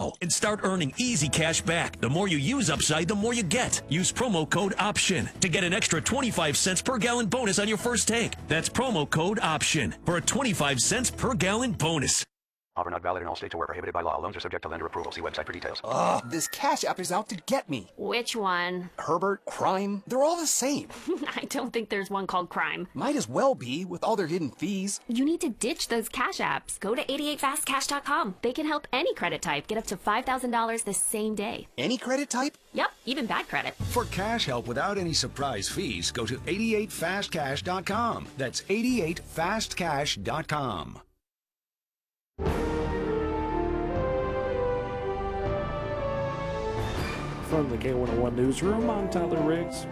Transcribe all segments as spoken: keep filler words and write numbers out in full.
now and start earning easy cash back. The more you use Upside, the more you get. Use promo code OPTION to get an extra twenty-five cents per gallon bonus on your first tank. That's promo code OPTION for a twenty-five cents per gallon bonus. Offer not valid in all states or where prohibited by law. Loans are subject to lender approval. See website for details. Ugh, this Cash App is out to get me. Which one? Herbert, Crime, they're all the same. I don't think there's one called Crime. Might as well be, with all their hidden fees. You need to ditch those Cash Apps. Go to eighty-eight fast cash dot com. They can help any credit type get up to five thousand dollars the same day. Any credit type? Yep, even bad credit. For cash help without any surprise fees, go to eighty-eight fast cash dot com. That's eighty-eight fast cash dot com. From the K one oh one Newsroom, I'm Tyler Riggs.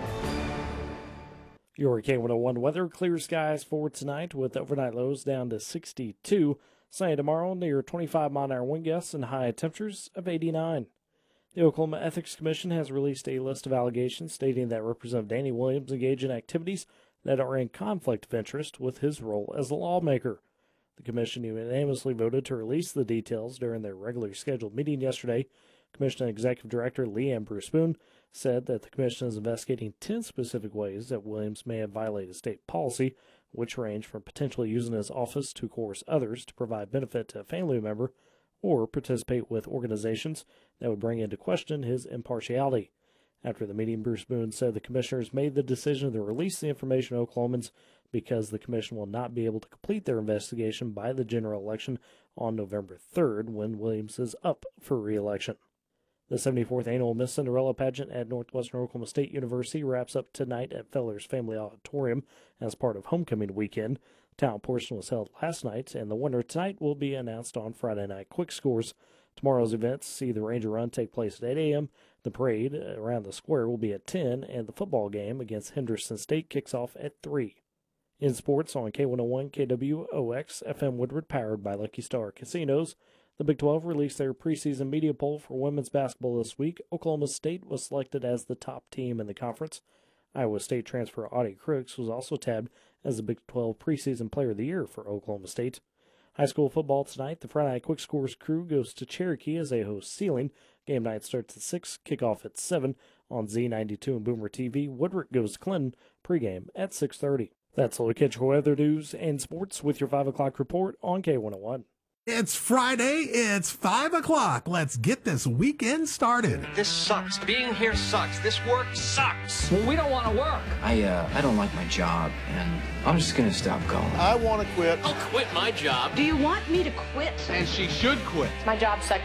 Your K one oh one weather, clear skies for tonight with overnight lows down to sixty-two. Sunny tomorrow, near twenty-five mile an hour wind gusts and high temperatures of eighty-nine. The Oklahoma Ethics Commission has released a list of allegations stating that Representative Danny Williams engaged in activities that are in conflict of interest with his role as a lawmaker. The commission unanimously voted to release the details during their regularly scheduled meeting yesterday. Commission Executive Director Leanne Bruce Boone said that the commission is investigating ten specific ways that Williams may have violated state policy, which range from potentially using his office to coerce others to provide benefit to a family member or participate with organizations that would bring into question his impartiality. After the meeting, Bruce Boone said the commissioners made the decision to release the information to Oklahomans because the commission will not be able to complete their investigation by the general election on November third, when Williams is up for re-election. The seventy-fourth annual Miss Cinderella pageant at Northwestern Oklahoma State University wraps up tonight at Fellers Family Auditorium as part of homecoming weekend. Talent portion was held last night, and the winner tonight will be announced on Friday night quick scores. Tomorrow's events see the Ranger Run take place at eight a.m., the parade around the square will be at ten, and the football game against Henderson State kicks off at three. In sports on K one oh one K W O X F M Woodward, powered by Lucky Star Casinos, the Big twelve released their preseason media poll for women's basketball this week. Oklahoma State was selected as the top team in the conference. Iowa State transfer Audie Crooks was also tabbed as the Big twelve preseason player of the year for Oklahoma State. High school football tonight, the Friday Night Quick Scores crew goes to Cherokee as they host Sealing. Game night starts at six, kickoff at seven on Z ninety-two and Boomer T V. Woodward goes to Clinton, pregame at six thirty. That's all to catch your weather news and sports with your five o'clock report on K one oh one. It's Friday, it's five o'clock. Let's get this weekend started. This sucks. Being here sucks. This work sucks. Well, we don't want to work. I, uh, I don't like my job, and I'm just going to stop going. I want to quit. I'll quit my job. Do you want me to quit? And she should quit. My job sucks.